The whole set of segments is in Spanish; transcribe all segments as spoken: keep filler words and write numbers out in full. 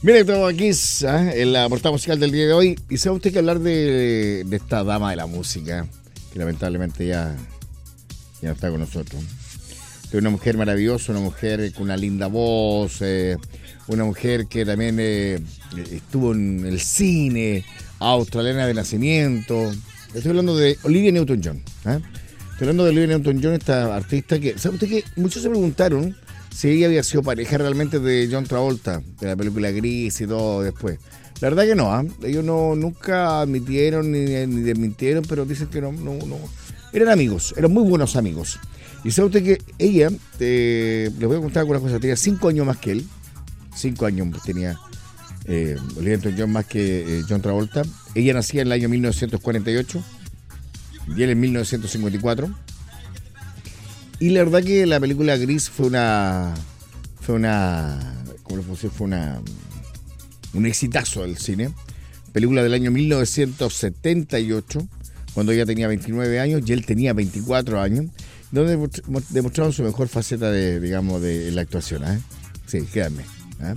Mire, estamos aquí ¿eh? en la portada musical del día de hoy. Y sabe usted que hablar de, de esta dama de la música, que lamentablemente ya, ya no está con nosotros. Es una mujer maravillosa, una mujer con una linda voz, eh, una mujer que también eh, estuvo en el cine, australiana de nacimiento. Estoy hablando de Olivia Newton-John. ¿eh? Estoy hablando de Olivia Newton-John, esta artista que, ¿sabe usted que muchos se preguntaron si ella había sido pareja realmente de John Travolta, de la película Gris y todo después? La verdad que no, ¿eh? Ellos no, nunca admitieron ni, ni desmintieron, pero dicen que no, no, no. Eran amigos, eran muy buenos amigos. Y sabe usted que ella, eh, les voy a contar algunas cosas, tenía cinco años más que él, cinco años tenía eh, Olivia Newton-John más que eh, John Travolta. Ella nacía en el año mil novecientos cuarenta y ocho y él en mil novecientos cincuenta y cuatro. Y la verdad que la película Gris fue una, fue una, ¿cómo le puedo decir? Fue una, un exitazo del cine. Película del año mil novecientos setenta y ocho, cuando ella tenía veintinueve años y él tenía veinticuatro años, donde demostraron su mejor faceta de, digamos, de la actuación. ¿eh? Sí, créanme. ¿eh?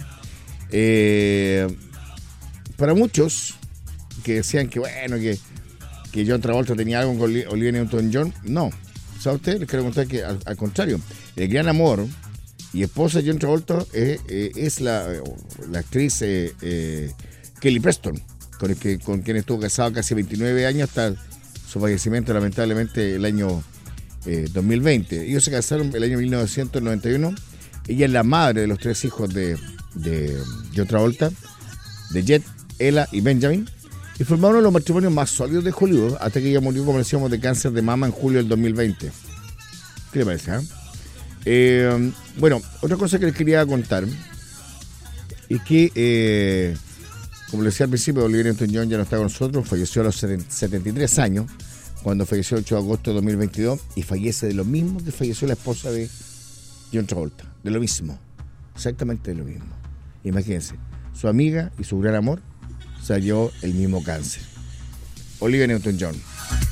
Eh, para muchos que decían que, bueno, que, que John Travolta tenía algo con Olivia Newton-John, no. ¿Sabe usted? Les quiero contar que al, al contrario, el gran amor y esposa de John Travolta es, eh, es la, la actriz eh, eh, Kelly Preston, con, el que, con quien estuvo casado casi veintinueve años hasta su fallecimiento lamentablemente el año eh, dos mil veinte. Ellos se casaron el año mil novecientos noventa y uno. Ella es la madre de los tres hijos de, de John Travolta, de Jet, Ella y Benjamin. Y formaron uno de los matrimonios más sólidos de Hollywood hasta que ella murió, como decíamos, de cáncer de mama en julio del dos mil veinte. ¿Qué le parece? Eh? Eh, bueno, otra cosa que les quería contar es que, eh, como les decía al principio, Olivia Newton-John ya no está con nosotros, falleció a los setenta y tres años, cuando falleció el ocho de agosto de dos mil veintidós, y fallece de lo mismo que falleció la esposa de John Travolta, de lo mismo, exactamente de lo mismo. Imagínense, su amiga y su gran amor salió el mismo cáncer. Olivia Newton-John.